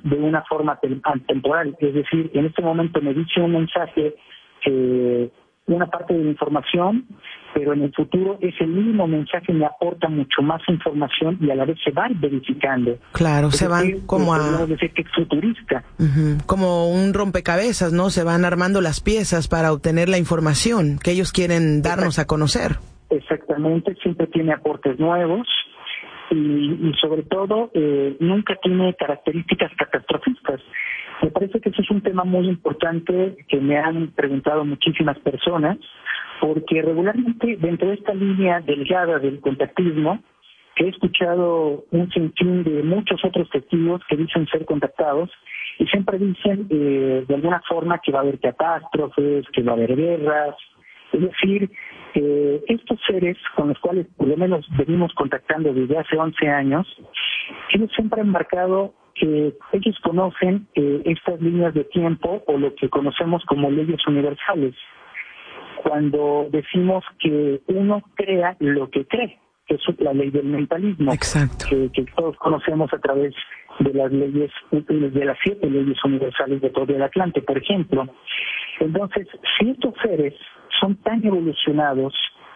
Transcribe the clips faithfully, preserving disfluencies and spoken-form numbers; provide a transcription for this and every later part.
de una forma temporal, es decir, en este momento me dice un mensaje eh, una parte de la información, pero en el futuro ese mismo mensaje me aporta mucho más información y a la vez se van verificando. Claro, es se decir, van como a... Podríamos decir que es futurista. Uh-huh. Como un rompecabezas, ¿no? Se van armando las piezas para obtener la información que ellos quieren darnos a conocer. Exactamente, siempre tiene aportes nuevos y, y sobre todo eh, nunca tiene características catastrofistas. Me parece que ese es un tema muy importante que me han preguntado muchísimas personas, porque regularmente dentro de esta línea delgada del contactismo, he escuchado un sinfín de muchos otros testigos que dicen ser contactados y siempre dicen eh, de alguna forma que va a haber catástrofes, que va a haber guerras. Es decir, eh, estos seres con los cuales por lo menos venimos contactando desde hace once años, ellos siempre han marcado que ellos conocen eh, estas líneas de tiempo o lo que conocemos como leyes universales. Cuando decimos que uno crea lo que cree, que es la ley del mentalismo. Exacto. Que, que todos conocemos a través de las leyes, de las siete leyes universales de todo el Atlante, por ejemplo. Entonces, si estos seres son tan evolucionados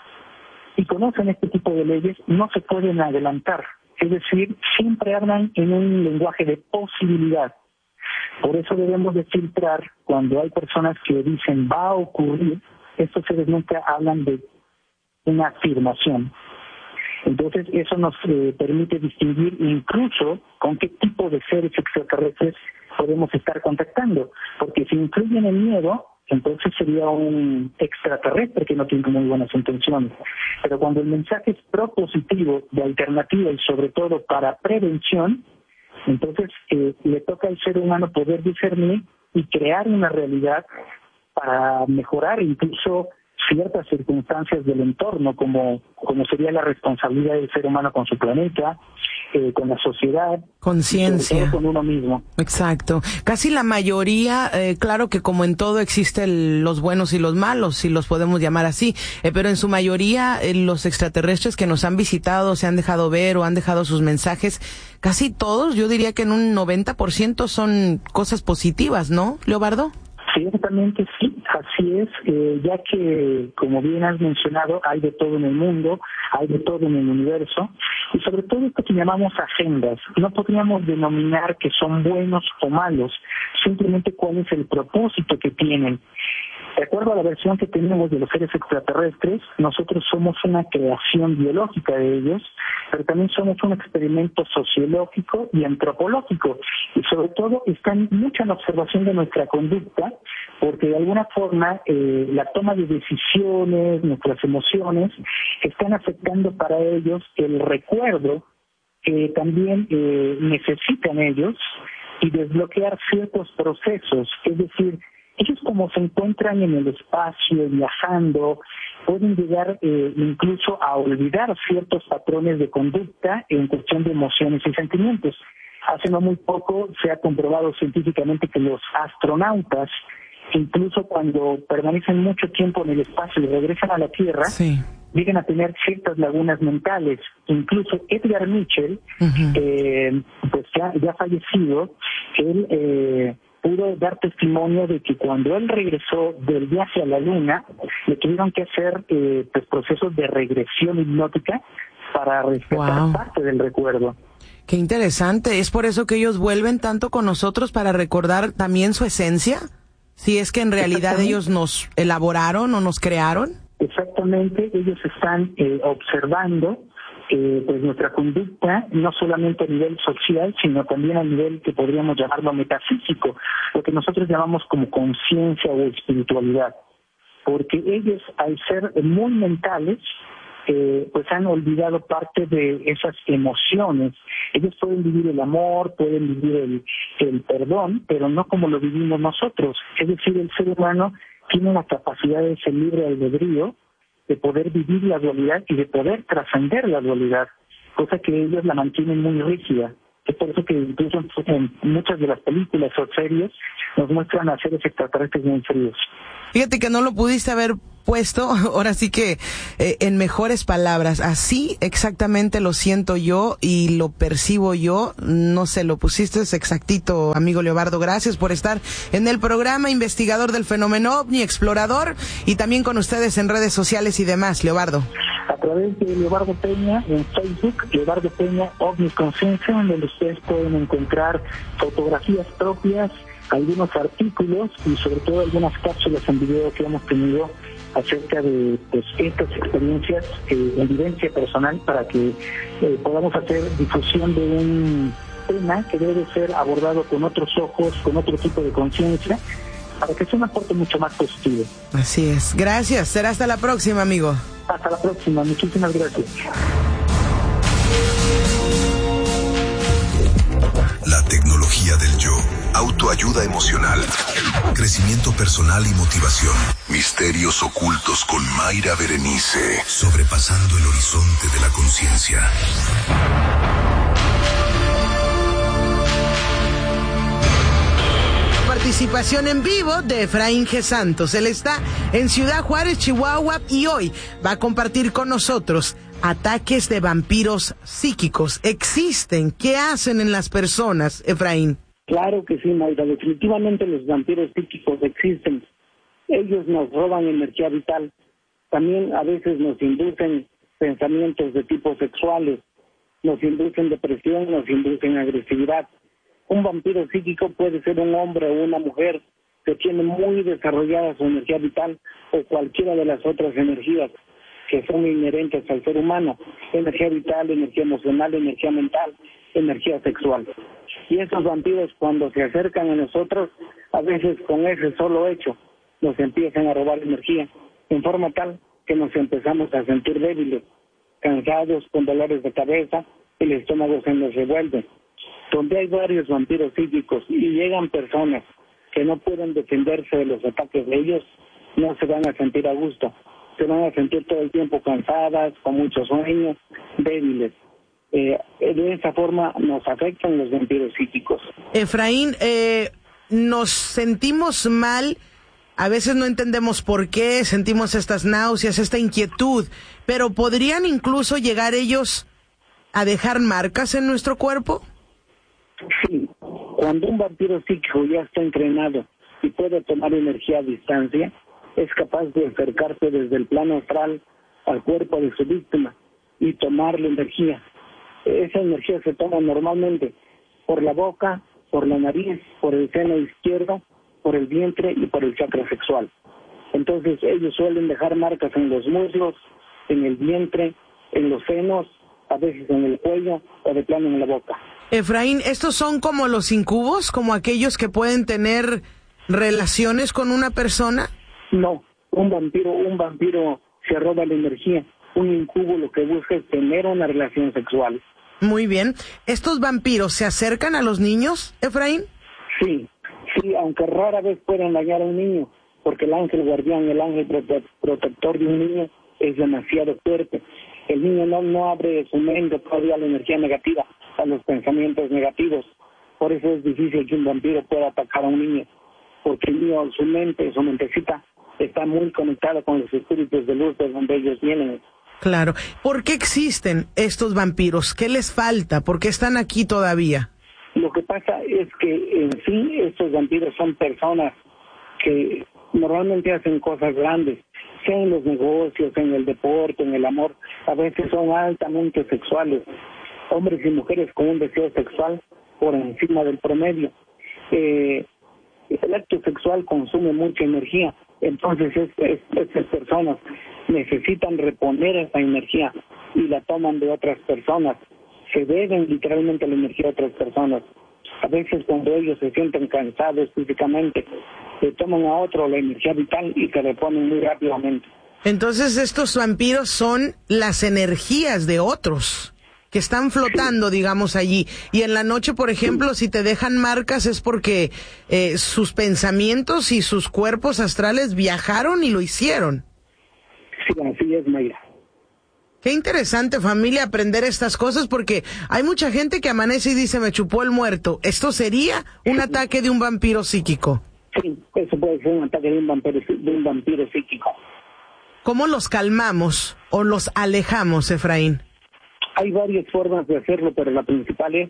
y conocen este tipo de leyes, no se pueden adelantar. Es decir, siempre hablan en un lenguaje de posibilidad. Por eso debemos de filtrar cuando hay personas que dicen va a ocurrir, estos seres nunca hablan de una afirmación. Entonces eso nos eh, permite distinguir incluso con qué tipo de seres extraterrestres podemos estar contactando, porque si incluyen el miedo, entonces sería un extraterrestre que no tiene muy buenas intenciones. Pero cuando el mensaje es propositivo, de alternativa y sobre todo para prevención, entonces eh, le toca al ser humano poder discernir y crear una realidad para mejorar incluso ciertas circunstancias del entorno, como, como sería la responsabilidad del ser humano con su planeta, eh, con la sociedad, conciencia, con uno mismo. Exacto. Casi la mayoría, eh, claro que como en todo existen los buenos y los malos, si los podemos llamar así, eh, pero en su mayoría eh, los extraterrestres que nos han visitado, se han dejado ver o han dejado sus mensajes, casi todos, yo diría que en un noventa por ciento son cosas positivas, ¿no, Leobardo? Ciertamente sí, así es, eh, ya que, como bien has mencionado, hay de todo en el mundo, hay de todo en el universo, y sobre todo esto que llamamos agendas. No podríamos denominar que son buenos o malos, simplemente cuál es el propósito que tienen. De acuerdo a la versión que tenemos de los seres extraterrestres, nosotros somos una creación biológica de ellos, pero también somos un experimento sociológico y antropológico. Y sobre todo están mucho en la observación de nuestra conducta, porque de alguna forma eh, la toma de decisiones, nuestras emociones, están afectando para ellos el recuerdo que también eh, necesitan ellos y desbloquear ciertos procesos, es decir, ellos como se encuentran en el espacio, viajando, pueden llegar eh, incluso a olvidar ciertos patrones de conducta en cuestión de emociones y sentimientos. Hace no muy poco se ha comprobado científicamente que los astronautas, incluso cuando permanecen mucho tiempo en el espacio y regresan a la Tierra, sí, llegan a tener ciertas lagunas mentales. Incluso Edgar Mitchell, uh-huh. eh, pues ya, ya fallecido, él eh, pudo dar testimonio de que cuando él regresó del viaje a la Luna, le tuvieron que hacer eh, pues, procesos de regresión hipnótica para rescatar wow. parte del recuerdo. Qué interesante. ¿Es por eso que ellos vuelven tanto con nosotros para recordar también su esencia? Si es que en realidad ellos nos elaboraron o nos crearon. Exactamente, ellos están eh, observando eh, pues nuestra conducta, no solamente a nivel social, sino también a nivel que podríamos llamarlo metafísico, lo que nosotros llamamos como conciencia o espiritualidad. Porque ellos, al ser muy mentales, eh, pues han olvidado parte de esas emociones. Ellos pueden vivir el amor, pueden vivir el, el perdón, pero no como lo vivimos nosotros. Es decir, el ser humano tiene la capacidad de ser libre albedrío, de poder vivir la dualidad y de poder trascender la dualidad, cosa que ellos la mantienen muy rígida. Es por eso que incluso en muchas de las películas o series nos muestran a seres extraterrestres muy fríos. Fíjate que no lo pudiste haber puesto, ahora sí que eh, en mejores palabras, así exactamente lo siento yo y lo percibo yo, no sé, lo pusiste exactito, amigo Leobardo. Gracias por estar en el programa, investigador del fenómeno OVNI, explorador, y también con ustedes en redes sociales y demás, Leobardo. A través de Leobardo Peña en Facebook, Leobardo Peña OVNI Conciencia, donde ustedes pueden encontrar fotografías propias, algunos artículos y sobre todo algunas cápsulas en video que hemos tenido acerca de pues, estas experiencias eh, en vivencia personal, para que eh, podamos hacer difusión de un tema que debe ser abordado con otros ojos, con otro tipo de conciencia, para que sea un aporte mucho más positivo. Así es. Gracias. Será hasta la próxima, amigo. Hasta la próxima. Muchísimas gracias. La tecnología del yo, autoayuda emocional, crecimiento personal y motivación, misterios ocultos con Mayra Berenice, sobrepasando el horizonte de la conciencia. Participación en vivo de Efraín G. Santos. Él está en Ciudad Juárez, Chihuahua, y hoy va a compartir con nosotros ataques de vampiros psíquicos. ¿Existen? ¿Qué hacen en las personas, Efraín? Claro que sí, Mayra. Definitivamente los vampiros psíquicos existen. Ellos nos roban energía vital. También a veces nos inducen pensamientos de tipo sexuales, nos inducen depresión, nos inducen agresividad. Un vampiro psíquico puede ser un hombre o una mujer que tiene muy desarrollada su energía vital o cualquiera de las otras energías que son inherentes al ser humano: energía vital, energía emocional, energía mental, energía sexual. Y esos vampiros, cuando se acercan a nosotros, a veces con ese solo hecho nos empiezan a robar energía, en forma tal que nos empezamos a sentir débiles, cansados, con dolores de cabeza, el estómago se nos revuelve. Donde hay varios vampiros psíquicos y llegan personas que no pueden defenderse de los ataques de ellos, no se van a sentir a gusto. Se van a sentir todo el tiempo cansadas, con muchos sueños, débiles. Eh, de esa forma nos afectan los vampiros psíquicos. Efraín, eh, nos sentimos mal, a veces no entendemos por qué, sentimos estas náuseas, esta inquietud, pero ¿podrían incluso llegar ellos a dejar marcas en nuestro cuerpo? Sí, cuando un vampiro psíquico ya está entrenado y puede tomar energía a distancia, es capaz de acercarse desde el plano astral al cuerpo de su víctima y tomarle energía. Esa energía se toma normalmente por la boca, por la nariz, por el seno izquierdo, por el vientre y por el chakra sexual. Entonces ellos suelen dejar marcas en los muslos, en el vientre, en los senos, a veces en el cuello o de plano en la boca. Efraín, ¿estos son como los incubos, como aquellos que pueden tener relaciones con una persona? No, un vampiro, un vampiro se roba la energía. Un incubo lo que busca es tener una relación sexual. Muy bien. ¿Estos vampiros se acercan a los niños, Efraín? Sí, sí, aunque rara vez pueden dañar a un niño, porque el ángel guardián, el ángel prote- protector de un niño es demasiado fuerte. El niño no, no abre su mente todavía a la energía negativa, a los pensamientos negativos. Por eso es difícil que un vampiro pueda atacar a un niño, porque el niño, su mente, su mentecita, está muy conectada con los espíritus de luz de donde ellos vienen. Claro. ¿Por qué existen estos vampiros? ¿Qué les falta? ¿Por qué están aquí todavía? Lo que pasa es que en sí estos vampiros son personas que normalmente hacen cosas grandes, sea en los negocios, en el deporte, en el amor. A veces son altamente sexuales, hombres y mujeres con un deseo sexual por encima del promedio. Eh, el acto sexual consume mucha energía, entonces es, es, estas personas necesitan reponer esa energía y la toman de otras personas. Se beben literalmente la energía de otras personas. A veces cuando ellos se sienten cansados físicamente, se toman a otro la energía vital y se reponen muy rápidamente. Entonces estos vampiros son las energías de otros que están flotando, sí, digamos, allí. Y en la noche, por ejemplo, sí, si te dejan marcas es porque eh, sus pensamientos y sus cuerpos astrales viajaron y lo hicieron. Sí, así es, Mayra. Qué interesante, familia, aprender estas cosas, porque hay mucha gente que amanece y dice, me chupó el muerto. ¿Esto sería un ataque de un vampiro psíquico? Sí, eso puede ser un ataque de un vampiro, de un vampiro psíquico. ¿cómo los calmamos o los alejamos, Efraín? Hay varias formas de hacerlo, pero la principal es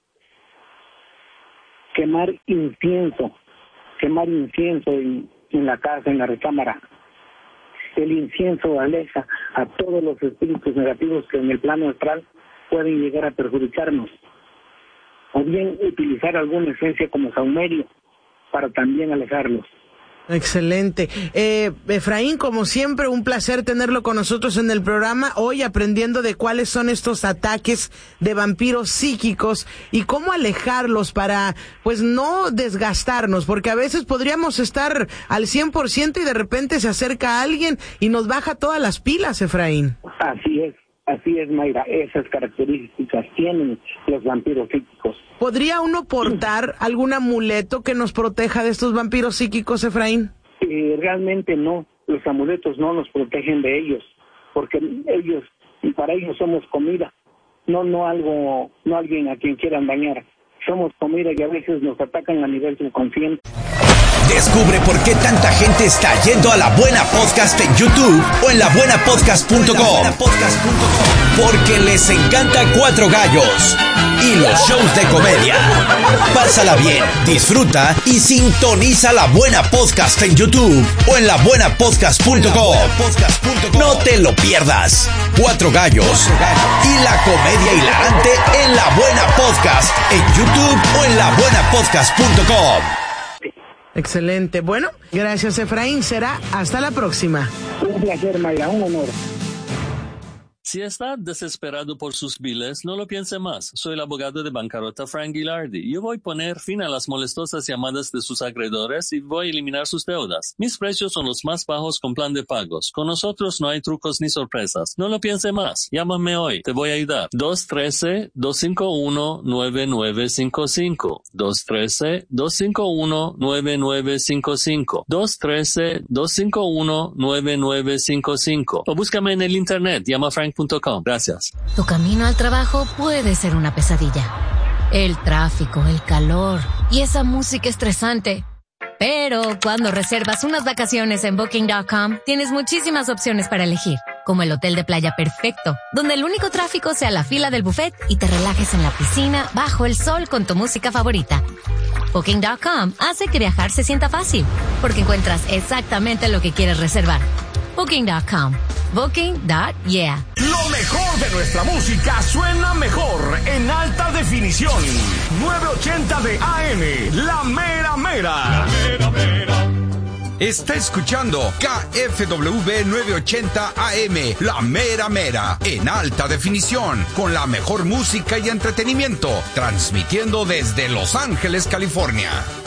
quemar incienso, quemar incienso en, en la casa, en la recámara. El incienso aleja a todos los espíritus negativos que en el plano astral pueden llegar a perjudicarnos. O bien utilizar alguna esencia como saumerio para también alejarlos. Excelente. Eh, Efraín, como siempre, un placer tenerlo con nosotros en el programa, hoy aprendiendo de cuáles son estos ataques de vampiros psíquicos y cómo alejarlos para, pues, no desgastarnos, porque a veces podríamos estar al cien por ciento y de repente se acerca alguien y nos baja todas las pilas, Efraín. Así es, así es, Mayra, esas características tienen los vampiros psíquicos. ¿Podría uno portar algún amuleto que nos proteja de estos vampiros psíquicos, Efraín? Eh, realmente no, los amuletos no nos protegen de ellos, porque ellos, para ellos somos comida, no no algo, no alguien a quien quieran dañar. Somos comida y a veces nos atacan a nivel subconsciente. Descubre por qué tanta gente está yendo a La Buena Podcast en YouTube o en la buena podcast punto com. Porque les encanta Cuatro Gallos y los shows de comedia. Pásala bien, disfruta y sintoniza La Buena Podcast en YouTube o en la buena podcast punto com. No te lo pierdas. Cuatro Gallos y la comedia hilarante en La Buena Podcast en YouTube o en la buena podcast punto com. Excelente. Bueno, gracias, Efraín. Será hasta la próxima. Un placer, Mayra, un honor. Si está desesperado por sus biles, no lo piense más. Soy el abogado de bancarrota Frank Gilardi. Yo voy a poner fin a las molestosas llamadas de sus acreedores y voy a eliminar sus deudas. Mis precios son los más bajos con plan de pagos. Con nosotros no hay trucos ni sorpresas. No lo piense más. Llámame hoy. Te voy a ayudar. dos uno tres, dos cinco uno, nueve nueve cinco cinco. dos uno tres, dos cinco uno, nueve nueve cinco cinco. dos uno tres, dos cinco uno, nueve nueve cinco cinco. O búscame en el internet. Llama a frank punto com. Gracias. Tu camino al trabajo puede ser una pesadilla. El tráfico, el calor y esa música estresante. Pero cuando reservas unas vacaciones en booking punto com, tienes muchísimas opciones para elegir, como el hotel de playa perfecto, donde el único tráfico sea la fila del buffet y te relajes en la piscina bajo el sol con tu música favorita. booking punto com hace que viajar se sienta fácil, porque encuentras exactamente lo que quieres reservar. booking punto com. Booking punto yeah. Lo mejor de nuestra música suena mejor en alta definición. novecientos ochenta de A M, La Mera Mera. La Mera Mera. Está escuchando K F W novecientos ochenta A M, La Mera Mera, en alta definición, con la mejor música y entretenimiento, transmitiendo desde Los Ángeles, California.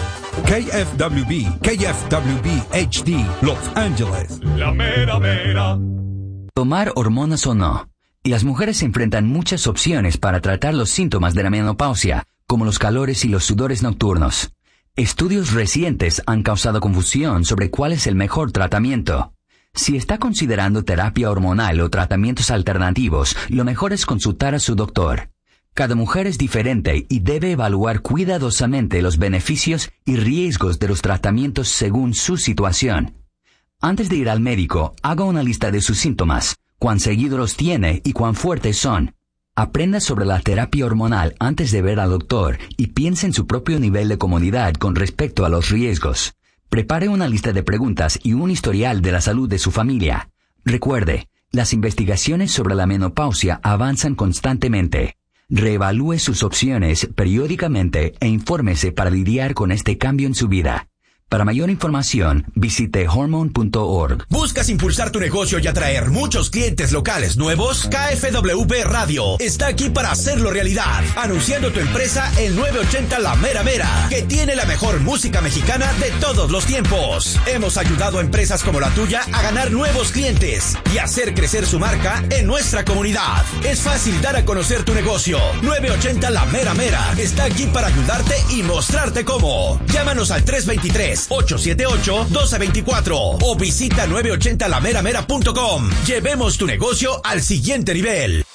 K F W B, K F W B H D, Los Ángeles. La Mera Mera. Tomar hormonas o no. Las mujeres se enfrentan muchas opciones para tratar los síntomas de la menopausia, como los calores y los sudores nocturnos. Estudios recientes han causado confusión sobre cuál es el mejor tratamiento. Si está considerando terapia hormonal o tratamientos alternativos, lo mejor es consultar a su doctor. Cada mujer es diferente y debe evaluar cuidadosamente los beneficios y riesgos de los tratamientos según su situación. Antes de ir al médico, haga una lista de sus síntomas, cuán seguido los tiene y cuán fuertes son. Aprenda sobre la terapia hormonal antes de ver al doctor y piense en su propio nivel de comodidad con respecto a los riesgos. Prepare una lista de preguntas y un historial de la salud de su familia. Recuerde, las investigaciones sobre la menopausia avanzan constantemente. Reevalúe sus opciones periódicamente e infórmese para lidiar con este cambio en su vida. Para mayor información, visite hormone punto org. ¿Buscas impulsar tu negocio y atraer muchos clientes locales nuevos? K F W B Radio está aquí para hacerlo realidad, anunciando tu empresa en novecientos ochenta La Mera Mera, que tiene la mejor música mexicana de todos los tiempos. Hemos ayudado a empresas como la tuya a ganar nuevos clientes y hacer crecer su marca en nuestra comunidad. Es fácil dar a conocer tu negocio. novecientos ochenta La Mera Mera está aquí para ayudarte y mostrarte cómo. Llámanos al tres dos tres, ocho siete ocho, uno dos dos cuatro o visita novecientos ochenta la mera mera punto com. Llevemos tu negocio al siguiente nivel.